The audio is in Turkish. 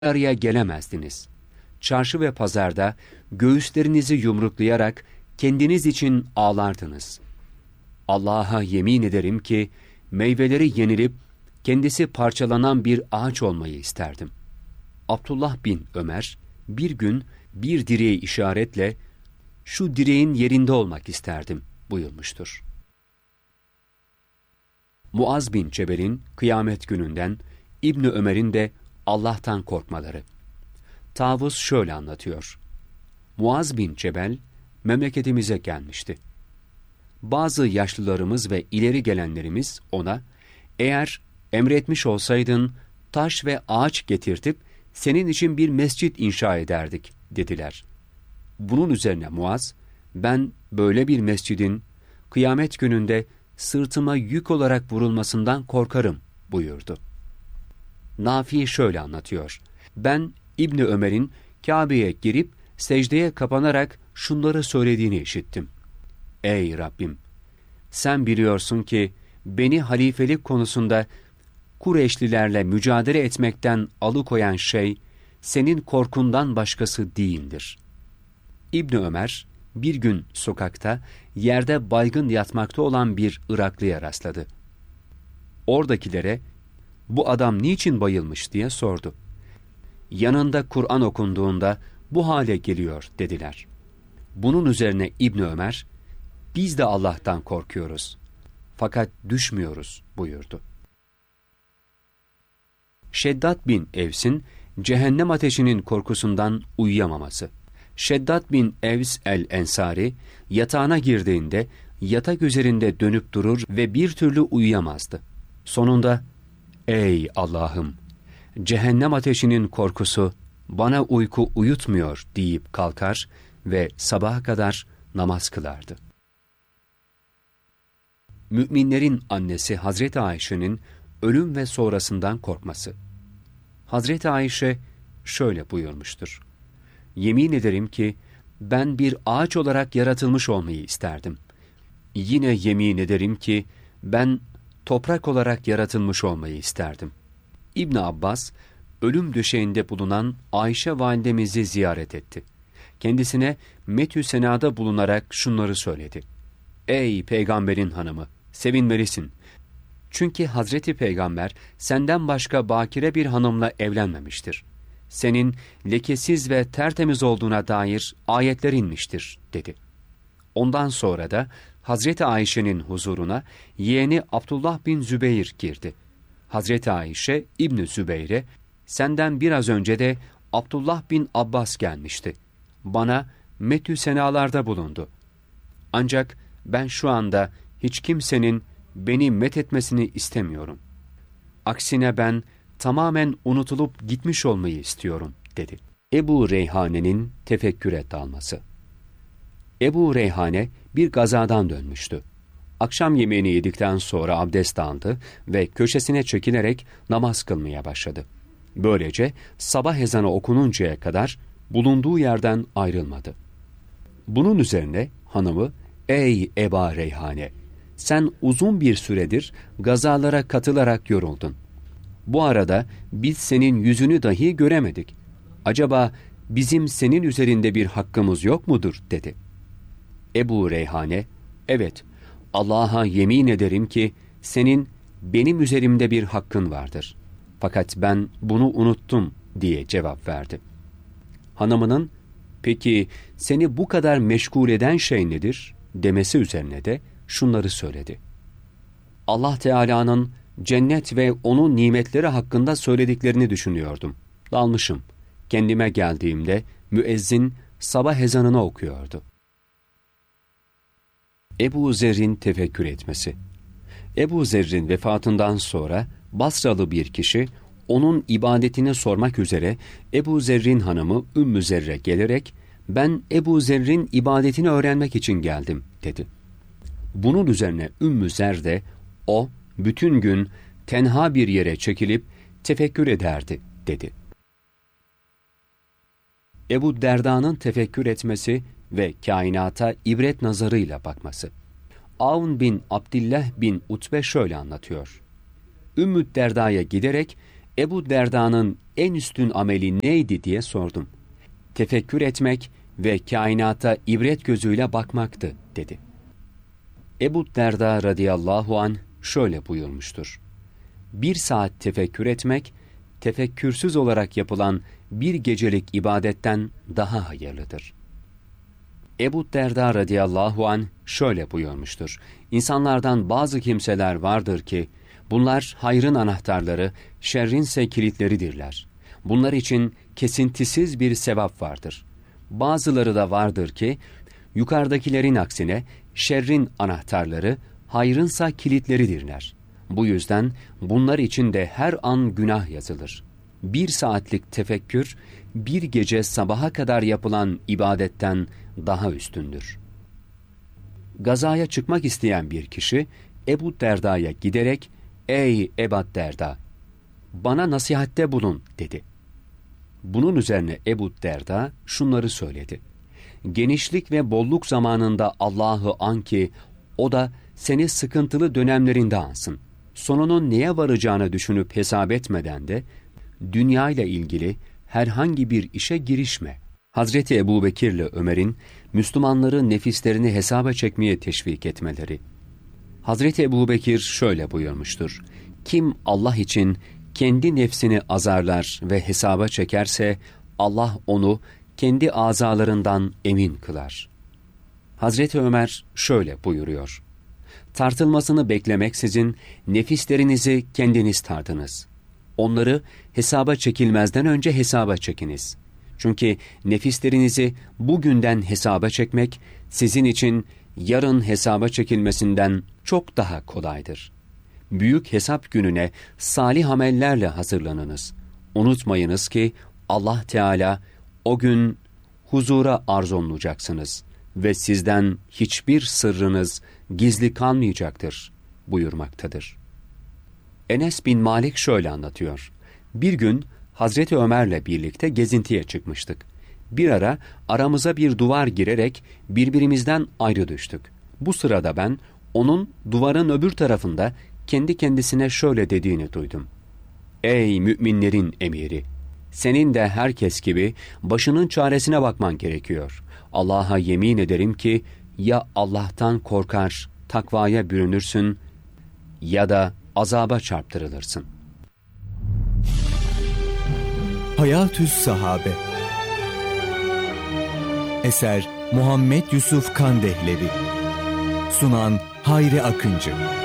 araya gelemezdiniz. Çarşı ve pazarda göğüslerinizi yumruklayarak kendiniz için ağlardınız. Allah'a yemin ederim ki meyveleri yenilip kendisi parçalanan bir ağaç olmayı isterdim. Abdullah bin Ömer bir gün bir direğe işaretle şu direğin yerinde olmak isterdim buyurmuştur. Muaz bin Cebel'in kıyamet gününden, İbni Ömer'in de Allah'tan korkmaları. Tavus şöyle anlatıyor. Muaz bin Cebel memleketimize gelmişti. Bazı yaşlılarımız ve ileri gelenlerimiz ona, eğer emretmiş olsaydın taş ve ağaç getirtip senin için bir mescit inşa ederdik dediler. Bunun üzerine Muaz, ben böyle bir mescidin kıyamet gününde sırtıma yük olarak vurulmasından korkarım buyurdu. Nafi şöyle anlatıyor. Ben İbni Ömer'in Kabe'ye girip secdeye kapanarak şunları söylediğini işittim. Ey Rabbim! Sen biliyorsun ki beni halifelik konusunda Kureyşlilerle mücadele etmekten alıkoyan şey senin korkundan başkası değildir. İbni Ömer bir gün sokakta yerde baygın yatmakta olan bir Iraklıya rastladı. Oradakilere bu adam niçin bayılmış diye sordu. Yanında Kur'an okunduğunda bu hale geliyor dediler. Bunun üzerine İbni Ömer, biz de Allah'tan korkuyoruz fakat düşmüyoruz buyurdu. Şeddat bin Evs'in cehennem ateşinin korkusundan uyuyamaması. Şeddat bin Evs el-Ensari yatağına girdiğinde yatak üzerinde dönüp durur ve bir türlü uyuyamazdı. Sonunda, ey Allah'ım! Cehennem ateşinin korkusu bana uyku uyutmuyor deyip kalkar ve sabaha kadar namaz kılardı. Müminlerin annesi Hazreti Ayşe'nin ölüm ve sonrasından korkması. Hazreti Ayşe şöyle buyurmuştur. Yemin ederim ki ben bir ağaç olarak yaratılmış olmayı isterdim. Yine yemin ederim ki ben toprak olarak yaratılmış olmayı isterdim. İbn Abbas, ölüm döşeğinde bulunan Ayşe validemizi ziyaret etti. Kendisine metü senada bulunarak şunları söyledi. Ey peygamberin hanımı, sevinmelisin. Çünkü Hazreti Peygamber senden başka bakire bir hanımla evlenmemiştir. Senin lekesiz ve tertemiz olduğuna dair ayetler inmiştir, dedi. Ondan sonra da Hazreti Ayşe'nin huzuruna yeğeni Abdullah bin Zübeyir girdi. Hazreti Ayşe İbn Zübeyir'e, senden biraz önce de Abdullah bin Abbas gelmişti. Bana metü senalarda bulundu. Ancak ben şu anda hiç kimsenin beni methetmesini istemiyorum. Aksine ben tamamen unutulup gitmiş olmayı istiyorum, dedi. Ebu Reyhane'nin tefekküre dalması. Ebu Reyhane bir gazadan dönmüştü. Akşam yemeğini yedikten sonra abdest aldı ve köşesine çekilerek namaz kılmaya başladı. Böylece sabah ezanı okununcaya kadar bulunduğu yerden ayrılmadı. Bunun üzerine hanımı, ''Ey Eba Reyhane, sen uzun bir süredir gazalara katılarak yoruldun. Bu arada biz senin yüzünü dahi göremedik. Acaba bizim senin üzerinde bir hakkımız yok mudur?'' dedi. Ebu Reyhane, ''Evet, Allah'a yemin ederim ki senin benim üzerimde bir hakkın vardır. Fakat ben bunu unuttum.'' diye cevap verdi. Hanımının, ''Peki seni bu kadar meşgul eden şey nedir?'' demesi üzerine de şunları söyledi. Allah Teala'nın cennet ve onun nimetleri hakkında söylediklerini düşünüyordum. Dalmışım. Kendime geldiğimde müezzin sabah ezanını okuyordu. Ebu Zer'in tefekkür etmesi. Ebu Zer'in vefatından sonra Basralı bir kişi onun ibadetini sormak üzere Ebu Zer'in hanımı Ümmü Zer'e gelerek ben Ebu Zer'in ibadetini öğrenmek için geldim dedi. Bunun üzerine Ümmü Zer de o bütün gün tenha bir yere çekilip tefekkür ederdi dedi. Ebu Derda'nın tefekkür etmesi ve kainata ibret nazarıyla bakması. Avn bin Abdillah bin Utbe şöyle anlatıyor. Ümmü Derda'ya giderek Ebu Derda'nın en üstün ameli neydi diye sordum. Tefekkür etmek ve kainata ibret gözüyle bakmaktı dedi. Ebu Derda radıyallahu anh şöyle buyurmuştur. 1 saat tefekkür etmek, tefekkürsüz olarak yapılan bir gecelik ibadetten daha hayırlıdır. Ebu Derda radıyallahu anh şöyle buyurmuştur. İnsanlardan bazı kimseler vardır ki, bunlar hayrın anahtarları, şerrinse kilitleridirler. Bunlar için kesintisiz bir sevap vardır. Bazıları da vardır ki, yukarıdakilerin aksine şerrin anahtarları, hayrınsa kilitleridirler. Bu yüzden bunlar için de her an günah yazılır. 1 saatlik tefekkür, bir gece sabaha kadar yapılan ibadetten daha üstündür. Gazaya çıkmak isteyen bir kişi, Ebu Derda'ya giderek, "Ey Ebu Derda, bana nasihatte bulun," dedi. Bunun üzerine Ebu Derda şunları söyledi. "Genişlik ve bolluk zamanında Allah'ı an ki, o da seni sıkıntılı dönemlerinde ansın. Sonunun neye varacağını düşünüp hesap etmeden de, dünya ile ilgili herhangi bir işe girişme." Hazreti Ebubekir ile Ömer'in Müslümanları nefislerini hesaba çekmeye teşvik etmeleri. Hazreti Ebubekir şöyle buyurmuştur. Kim Allah için kendi nefsini azarlar ve hesaba çekerse, Allah onu kendi azalarından emin kılar. Hazreti Ömer şöyle buyuruyor. Tartılmasını beklemeksizin nefislerinizi kendiniz tartınız. Onları hesaba çekilmezden önce hesaba çekiniz. Çünkü nefislerinizi bugünden hesaba çekmek sizin için yarın hesaba çekilmesinden çok daha kolaydır. Büyük hesap gününe salih amellerle hazırlanınız. Unutmayınız ki Allah Teala o gün huzura arzolanacaksınız ve sizden hiçbir sırrınız gizli kalmayacaktır buyurmaktadır. Enes bin Malik şöyle anlatıyor. Bir gün Hazreti Ömer'le birlikte gezintiye çıkmıştık. Bir ara aramıza bir duvar girerek birbirimizden ayrı düştük. Bu sırada ben onun duvarın öbür tarafında kendi kendisine şöyle dediğini duydum. Ey müminlerin emiri! Senin de herkes gibi başının çaresine bakman gerekiyor. Allah'a yemin ederim ki ya Allah'tan korkar, takvaya bürünürsün ya da azaba çarptırılırsın. Hayatü's Sahabe. Eser Muhammed Yusuf Kandehlevi. Sunan Hayri Akıncı.